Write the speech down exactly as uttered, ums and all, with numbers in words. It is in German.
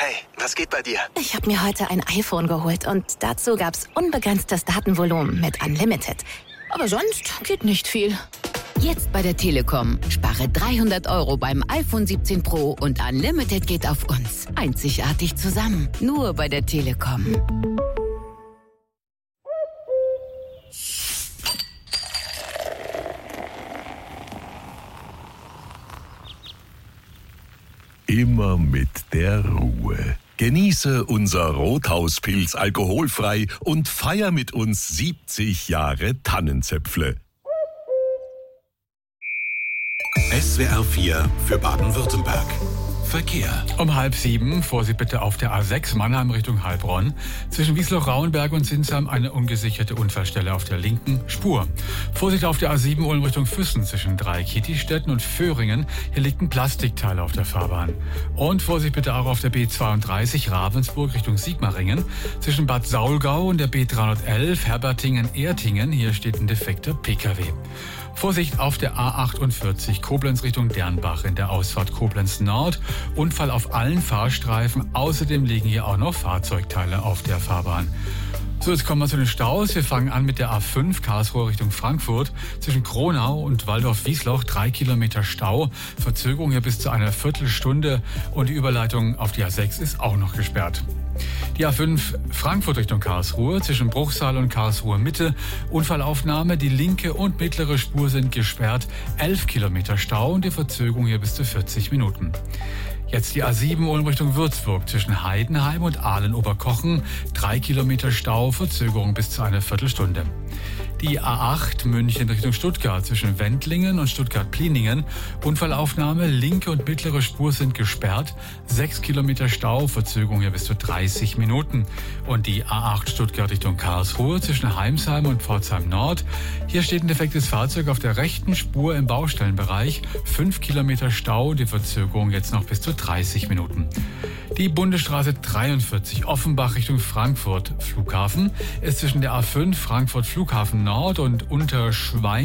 Hey, was geht bei dir? Ich habe mir heute ein iPhone geholt und dazu gab's unbegrenztes Datenvolumen mit Unlimited. Aber sonst geht nicht viel. Jetzt bei der Telekom. Spare dreihundert Euro beim iPhone siebzehn Pro und Unlimited geht auf uns. Einzigartig zusammen. Nur bei der Telekom. Immer mit der Ruhe. Genieße unser Rothauspilz alkoholfrei und feier mit uns siebzig Jahre Tannenzäpfle. S W R vier für Baden-Württemberg. Verkehr. Um halb sieben, Vorsicht bitte auf der A sechs Mannheim Richtung Heilbronn. Zwischen Wiesloch-Rauenberg und Sinsheim eine ungesicherte Unfallstelle auf der linken Spur. Vorsicht auf der A sieben Ulm Richtung Füssen zwischen Dreieck-Kittistetten und Föhringen. Hier liegt ein Plastikteil auf der Fahrbahn. Und Vorsicht bitte auch auf der B zweiunddreißig Ravensburg Richtung Sigmaringen. Zwischen Bad Saulgau und der B dreihundertelf Herbertingen-Ertingen. Hier steht ein defekter Pkw. Vorsicht auf der A achtundvierzig Koblenz Richtung Dernbach in der Ausfahrt Koblenz Nord. Unfall auf allen Fahrstreifen. Außerdem liegen hier auch noch Fahrzeugteile auf der Fahrbahn. So, jetzt kommen wir zu den Staus. Wir fangen an mit der A fünf Karlsruhe Richtung Frankfurt. Zwischen Kronau und Waldorf-Wiesloch drei Kilometer Stau. Verzögerung hier bis zu einer Viertelstunde. Und die Überleitung auf die A sechs ist auch noch gesperrt. Die A fünf Frankfurt Richtung Karlsruhe zwischen Bruchsal und Karlsruhe Mitte. Unfallaufnahme, die linke und mittlere Spur sind gesperrt. elf Kilometer Stau und die Verzögerung hier bis zu vierzig Minuten. Jetzt die A sieben Ulm Richtung Würzburg zwischen Heidenheim und Ahlen-Oberkochen. drei Kilometer Stau, Verzögerung bis zu einer Viertelstunde. Die A acht München Richtung Stuttgart zwischen Wendlingen und Stuttgart-Pliningen. Unfallaufnahme, linke und mittlere Spur sind gesperrt. sechs Kilometer Stau, Verzögerung hier bis zu dreißig Minuten. Und die A acht Stuttgart Richtung Karlsruhe zwischen Heimsheim und Pforzheim Nord. Hier steht ein defektes Fahrzeug auf der rechten Spur im Baustellenbereich. fünf Kilometer Stau, die Verzögerung jetzt noch bis zu dreißig Minuten. Die Bundesstraße dreiundvierzig Offenbach Richtung Frankfurt Flughafen ist zwischen der A fünf Frankfurt Flughafen Nord und Unterschwein